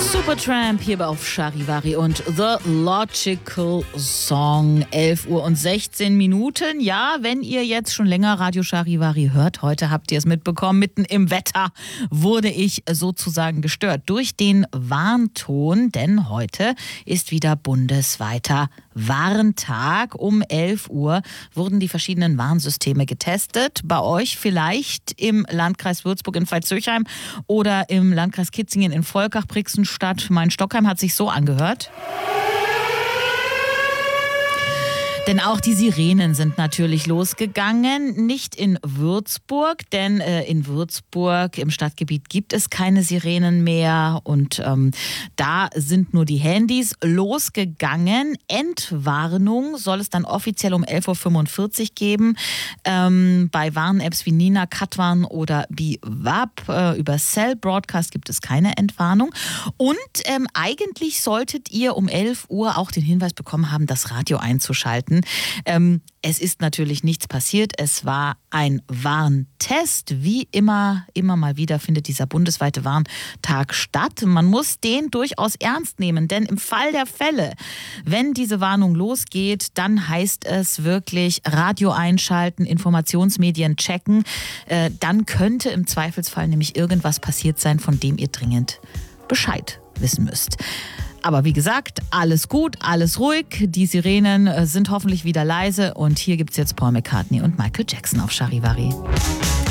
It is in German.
Supertramp hier auf Charivari und The Logical Song. 11:16 Uhr. Ja, wenn ihr jetzt schon länger Radio Charivari hört, heute habt ihr es mitbekommen, mitten im Wetter wurde ich sozusagen gestört durch den Warnton, denn heute ist wieder bundesweiter Warntag. Um 11 Uhr wurden die verschiedenen Warnsysteme getestet. Bei euch vielleicht im Landkreis Würzburg in Pfalz-Höchheim oder im Landkreis Kitzingen in Volkach, Brixenstadt, Main-Stockheim hat sich so angehört. Denn auch die Sirenen sind natürlich losgegangen. Nicht in Würzburg, denn in Würzburg im Stadtgebiet gibt es keine Sirenen mehr. Und da sind nur die Handys losgegangen. Entwarnung soll es dann offiziell um 11:45 Uhr geben. Bei Warn-Apps wie Nina, Katwarn oder BiWAP. Über Cell Broadcast gibt es keine Entwarnung. Und eigentlich solltet ihr um 11 Uhr auch den Hinweis bekommen haben, das Radio einzuschalten. Es ist natürlich nichts passiert. Es war ein Warntest. Wie immer mal wieder findet dieser bundesweite Warntag statt. Man muss den durchaus ernst nehmen, denn im Fall der Fälle, wenn diese Warnung losgeht, dann heißt es wirklich Radio einschalten, Informationsmedien checken. Dann könnte im Zweifelsfall nämlich irgendwas passiert sein, von dem ihr dringend Bescheid wissen müsst. Aber wie gesagt, alles gut, alles ruhig. Die Sirenen sind hoffentlich wieder leise. Und hier gibt es jetzt Paul McCartney und Michael Jackson auf Charivari.